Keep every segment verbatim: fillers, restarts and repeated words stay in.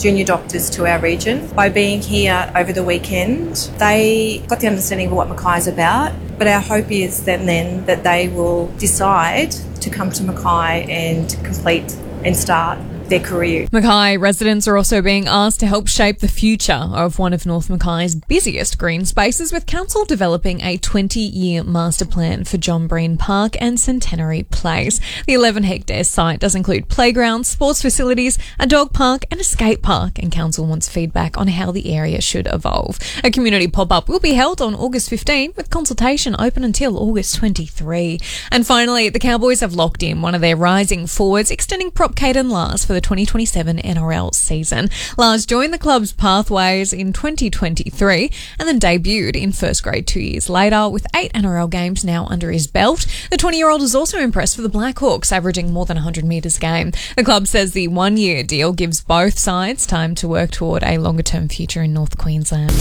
junior doctors to our region. By being here over the weekend, they got the understanding of what Mackay is about, but our hope is then, then that they will decide to come to Mackay and complete and start their career. Mackay residents are also being asked to help shape the future of one of North Mackay's busiest green spaces, with council developing a twenty-year master plan for John Breen Park and Centenary Place. The eleven hectare site does include playgrounds, sports facilities, a dog park and a skate park, and council wants feedback on how the area should evolve. A community pop-up will be held on August fifteenth, with consultation open until August twenty-third. And finally, the Cowboys have locked in one of their rising forwards, extending prop Caden Lars for the twenty twenty-seven N R L season. Lars joined the club's pathways in twenty twenty-three and then debuted in first grade two years later, with eight N R L games now under his belt. The twenty-year-old is also impressed for the Blackhawks, averaging more than one hundred metres a game. The club says the one-year deal gives both sides time to work toward a longer-term future in North Queensland.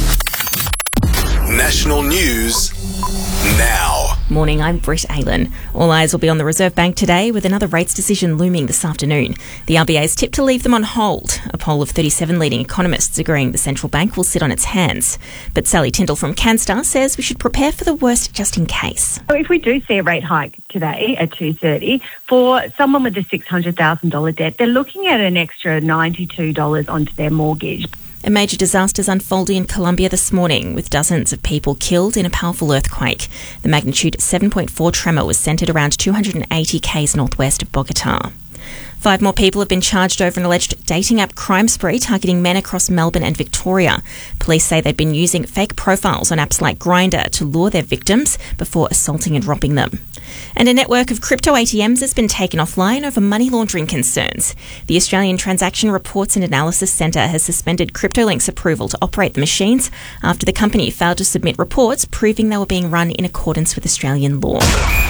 National news now. Morning, I'm Britt Aylen. All eyes will be on the Reserve Bank today, with another rates decision looming this afternoon. The R B A is tipped to leave them on hold. A poll of thirty-seven leading economists agreeing the central bank will sit on its hands. But Sally Tyndall from CanStar says we should prepare for the worst just in case. So if we do see a rate hike today at two thirty, for someone with a six hundred thousand dollars debt, they're looking at an extra ninety-two dollars onto their mortgage. A major disaster is unfolding in Colombia this morning, with dozens of people killed in a powerful earthquake. The magnitude seven point four tremor was centred around two hundred eighty k's northwest of Bogota. Five more people have been charged over an alleged dating app crime spree targeting men across Melbourne and Victoria. Police say they'd been using fake profiles on apps like Grindr to lure their victims before assaulting and robbing them. And a network of crypto A T Ms has been taken offline over money laundering concerns. The Australian Transaction Reports and Analysis Centre has suspended CryptoLink's approval to operate the machines after the company failed to submit reports proving they were being run in accordance with Australian law.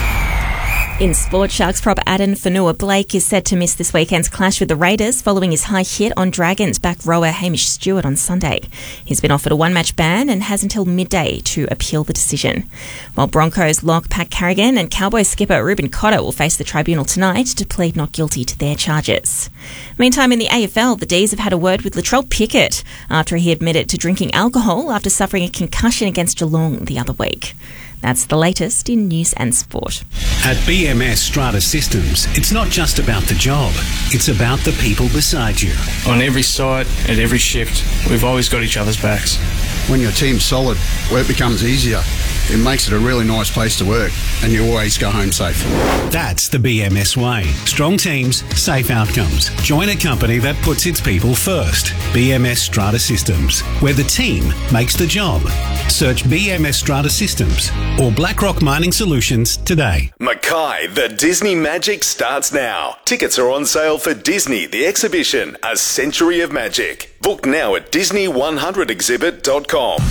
In sport, Sharks prop Addin Fonua-Blake is set to miss this weekend's clash with the Raiders following his high hit on Dragons back rower Hamish Stewart on Sunday. He's been offered a one-match ban and has until midday to appeal the decision. While Broncos lock Pat Carrigan and Cowboys skipper Ruben Cotter will face the tribunal tonight to plead not guilty to their charges. Meantime, in the A F L, the D's have had a word with Latrell Pickett after he admitted to drinking alcohol after suffering a concussion against Geelong the other week. That's the latest in news and sport. At B M S Strata Systems, it's not just about the job, it's about the people beside you. On every site, at every shift, we've always got each other's backs. When your team's solid, work becomes easier. It makes it a really nice place to work, and you always go home safe. That's the B M S way. Strong teams, safe outcomes. Join a company that puts its people first. B M S Strata Systems, where the team makes the job. Search B M S Strata Systems or BlackRock Mining Solutions today. Mackay, the Disney Magic starts now. Tickets are on sale for Disney, the exhibition, A Century of Magic. Book now at disney one hundred exhibit dot com.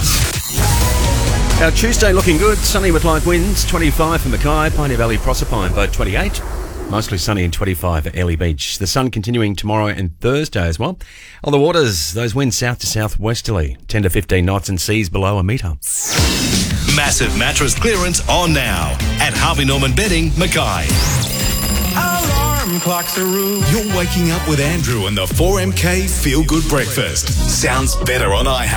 Our Tuesday looking good, sunny with light winds, twenty-five for Mackay, Pioneer Valley, Proserpine, both twenty-eight. Mostly sunny and twenty-five at Airlie Beach. The sun continuing tomorrow and Thursday as well. On the waters, those winds south to southwesterly, ten to fifteen knots and seas below a metre. Massive mattress clearance on now at Harvey Norman Bedding, Mackay. Alarm clocks are rude. You're waking up with Andrew and the four M K Feel Good Breakfast. Sounds better on iHeart.